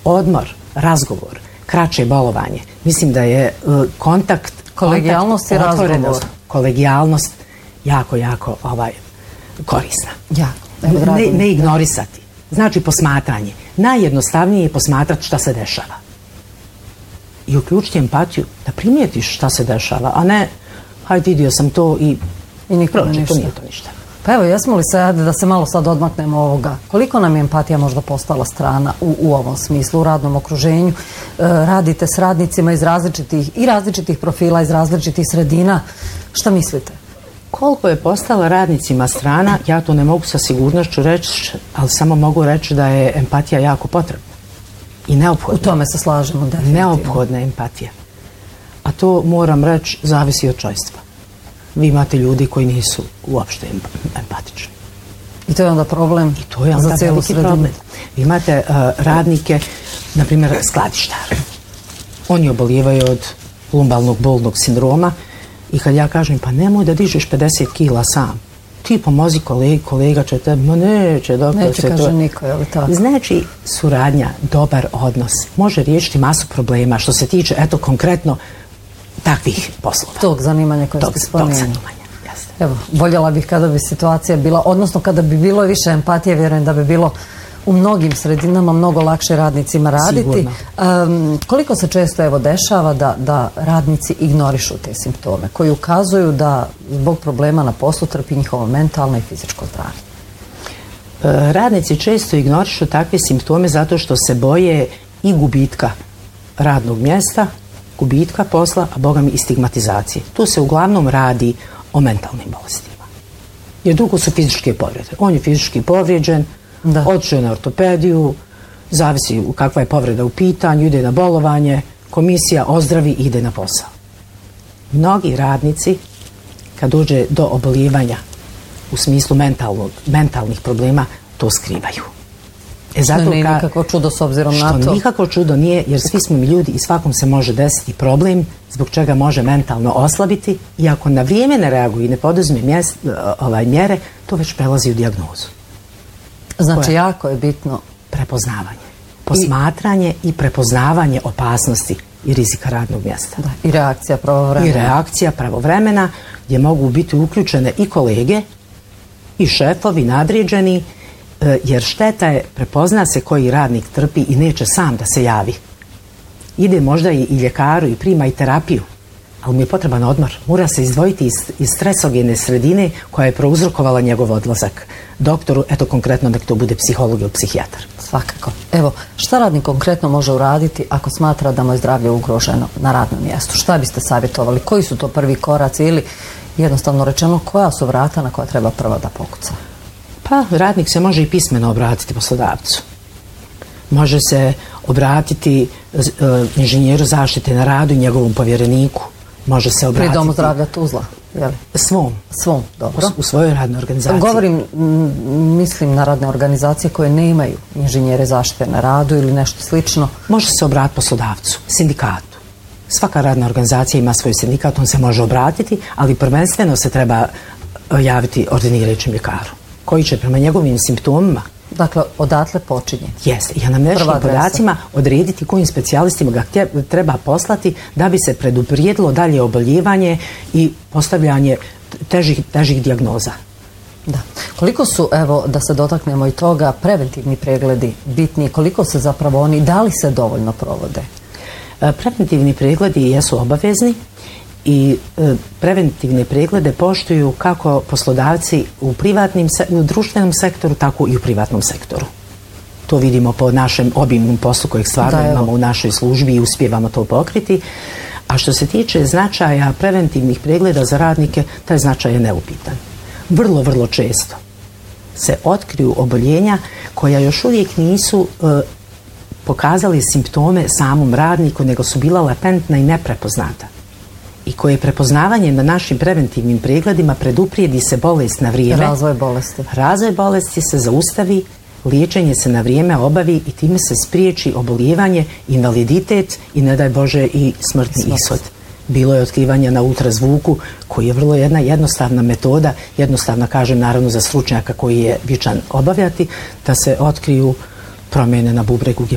odmor, razgovor, kraće bolovanje. Mislim da je kontakt, kolegijalnost i razgovor. Kolegijalnost jako korisna. Ne ignorisati. Znači posmatranje. Najjednostavnije je posmatrati šta se dešava. I uključiti empatiju da primijetiš šta se dešava, a ne hajde vidio sam to i nikome ništa. To nije to ništa. Pa evo, jesmo li sad da se malo sad odmaknemo ovoga? Koliko nam je empatija možda postala strana u ovom smislu, u radnom okruženju? Radite s radnicima iz različitih profila, iz različitih sredina. Šta mislite? Koliko je postala radnicima strana, ja to ne mogu sa sigurnošću reći, ali samo mogu reći da je empatija jako potrebna i neophodna. U tome se slažemo definitivno. Neophodna empatija. A to, moram reći, zavisi od čojstva. Vi imate ljudi koji nisu uopšte empatični. I to je onda problem I to je onda za cijelu sredinu. Problem. Vi imate radnike, na primjer skladištare. Oni obolijevaju od lumbalnog bolnog sindroma i kad ja kažem pa nemoj da dižeš 50 kila sam, ti pomozi kolega će te, neće kaže niko, je li tako? Znači suradnja, dobar odnos može riješiti masu problema što se tiče, eto konkretno, takvih poslova. Tog zanimanja koje ste spomenuli. Evo, voljela bih kada bi situacija bila, odnosno kada bi bilo više empatije, vjerujem da bi bilo u mnogim sredinama mnogo lakše radnicima raditi. Koliko se često evo dešava da radnici ignorišu te simptome koji ukazuju da zbog problema na poslu trpi njihovo mentalno i fizičko zdravlje? Radnici često ignorišu takve simptome zato što se boje i gubitka radnog mjesta, gubitka posla, a bogami i stigmatizacije. Tu se uglavnom radi o mentalnim bolestima. Jer drugo su fizičke povrede. On je fizički povrijeđen, otišao na ortopediju, zavisi kakva je povreda u pitanju, ide na bolovanje, komisija ozdravi i ide na posao. Mnogi radnici, kad dođe do oboljevanja u smislu mentalnih problema, to skrivaju. Što nije nikakvo čudo s obzirom na to? Što nikakvo čudo nije, jer svi smo mi ljudi i svakom se može desiti problem zbog čega može mentalno oslabiti i ako na vrijeme ne reaguje i ne poduzme mjere, to već prelazi u dijagnozu. Znači jako je bitno prepoznavanje, posmatranje i prepoznavanje opasnosti i rizika radnog mjesta. I reakcija pravovremena. I reakcija pravovremena gdje mogu biti uključene i kolege i šefovi, nadređeni, jer šteta je, prepozna se koji radnik trpi i neće sam da se javi. Ide možda i ljekaru i prima i terapiju, ali mu je potreban odmor. Mora se izdvojiti iz stresogene sredine koja je prouzrokovala njegov odlazak doktoru, eto konkretno nek to bude psiholog ili psihijatar. Svakako. Evo, šta radnik konkretno može uraditi ako smatra da mu je zdravlje ugroženo na radnom mjestu? Šta biste savjetovali? Koji su to prvi koraci ili jednostavno rečeno koja su vrata na koja treba prva da pokuca? Pa, radnik se može i pismeno obratiti poslodavcu. Može se obratiti inženjeru zaštite na radu i njegovom povjereniku. Može se obratiti... Pri Domu zdravlja Tuzla, je li? Svom, dobro. U svojoj radnoj organizaciji. Mislim na radne organizacije koje ne imaju inženjere zaštite na radu ili nešto slično. Može se obratiti poslodavcu, sindikatu. Svaka radna organizacija ima svoj sindikat, on se može obratiti, ali prvenstveno se treba javiti ordinirajućem ljekaru, koji će prema njegovim simptomima. Dakle, odatle počinje. Jeste, i anamnestičkim podacima odrediti kojim specijalistima ga treba poslati da bi se preduprijedilo dalje oboljevanje i postavljanje težih dijagnoza. Da. Koliko su, evo, da se dotaknemo i toga, preventivni pregledi bitni, koliko se zapravo oni, da li se dovoljno provode? Preventivni pregledi jesu obavezni i preventivne preglede poštuju kako poslodavci u društvenom sektoru, tako i u privatnom sektoru. To vidimo po našem obimnom poslu kojeg stvarno imamo u našoj službi i uspijevamo to pokriti. A što se tiče značaja preventivnih pregleda za radnike, taj značaj je neupitan. Vrlo, vrlo često se otkriju oboljenja koja još uvijek nisu pokazali simptome samom radniku, nego su bila latentna i neprepoznata. I koje prepoznavanje na našim preventivnim pregledima preduprijedi se bolest na vrijeme. Razvoj bolesti. Razvoj bolesti se zaustavi, liječenje se na vrijeme obavi i time se spriječi obolijevanje, invaliditet i ne daj Bože i smrtni ishod. Bilo je otkrivanja na ultrazvuku koji je vrlo jedna jednostavna metoda, jednostavna kažem naravno za stručnjaka koji je vičan obavljati, da se otkriju promjene na bubregu